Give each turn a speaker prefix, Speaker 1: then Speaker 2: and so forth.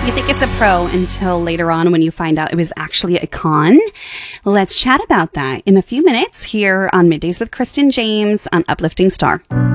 Speaker 1: You think it's a pro until later on when you find out it was actually a con. Let's chat about that in a few minutes here on Middays with Kristen James on Uplifting Star.